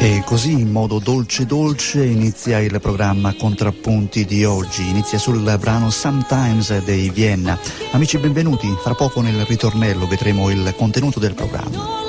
E così, in modo dolce dolce, inizia il programma Contrappunti di oggi. Inizia sul brano Sometimes dei Vienna. Amici, benvenuti. Fra poco nel ritornello vedremo il contenuto del programma.